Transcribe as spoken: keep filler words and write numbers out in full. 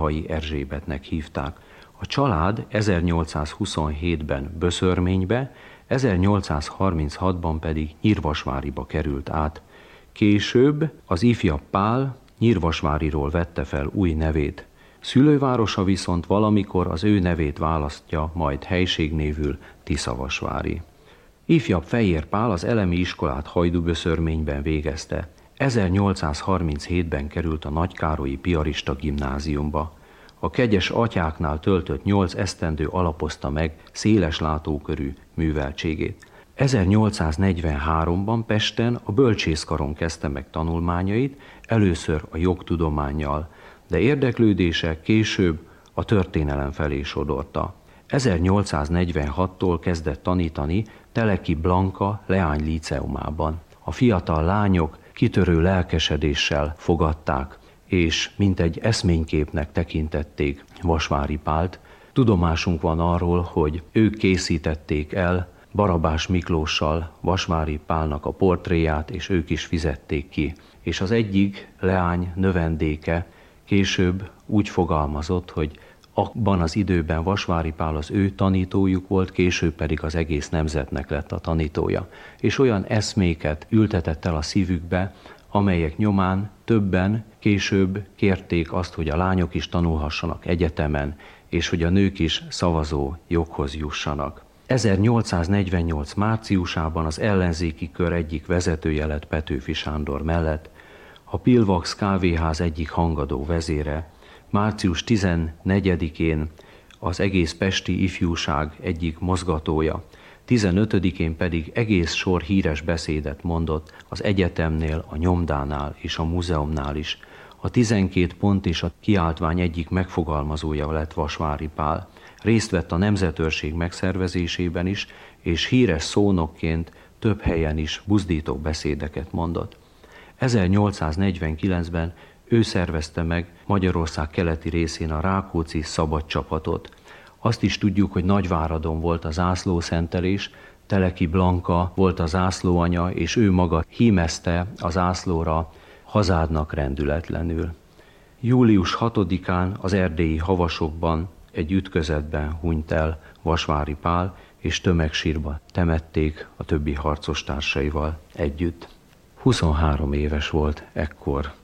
Liptai Erzsébetnek hívták. A család ezernyolcszázhuszonhétben Böszörménybe, ezernyolcszázharminchatban pedig Nyírvasváriba került át. Később az ifjabb Pál Nyírvasváriról vette fel új nevét. Szülővárosa viszont valamikor az ő nevét választja, majd helységnévül Tiszavasvári. Ifjabb Fejér Pál az elemi iskolát Hajdúböszörményben végezte. ezernyolcszázharminchétben került a Nagykárolyi Piarista Gimnáziumba. A kegyes atyáknál töltött nyolc esztendő alapozta meg széles látókörű műveltségét. ezernyolcszáznegyvenháromban Pesten a bölcsészkaron kezdte meg tanulmányait, először a jogtudománnyal, de érdeklődése később a történelem felé sodorta. ezernyolcszáznegyvenhattól kezdett tanítani Teleki Blanka leány líceumában. A fiatal lányok kitörő lelkesedéssel fogadták, és mintegy eszményképnek tekintették Vasvári Pált. Tudomásunk van arról, hogy ők készítették el Barabás Miklóssal Vasvári Pálnak a portréját, és ők is fizették ki. És az egyik leány növendéke később úgy fogalmazott, hogy abban az időben Vasvári Pál az ő tanítójuk volt, később pedig az egész nemzetnek lett a tanítója. És olyan eszméket ültetett el a szívükbe, amelyek nyomán többen később kérték azt, hogy a lányok is tanulhassanak egyetemen, és hogy a nők is szavazó joghoz jussanak. ezernyolcszáznegyvennyolc márciusában az ellenzéki kör egyik vezetője lett Petőfi Sándor mellett, a Pilvax kávéház egyik hangadó vezére, március tizennegyedikén az egész pesti ifjúság egyik mozgatója, tizenötödikén pedig egész sor híres beszédet mondott az egyetemnél, a nyomdánál és a múzeumnál is. A tizenkét pont és a kiáltvány egyik megfogalmazója lett Vasvári Pál. Részt vett a nemzetőrség megszervezésében is, és híres szónokként több helyen is buzdító beszédeket mondott. ezernyolcszáznegyvenkilencben ő szervezte meg Magyarország keleti részén a Rákóczi Szabad Csapatot. Azt is tudjuk, hogy Nagyváradon volt a zászlószentelés, Teleki Blanka volt a zászlóanya, és ő maga hímezte a zászlóra hazádnak rendületlenül. július hatodikán az erdélyi Havasokban egy ütközetben hunyt el Vasvári Pál, és tömegsírba temették a többi harcostársaival együtt. huszonhárom éves volt ekkor.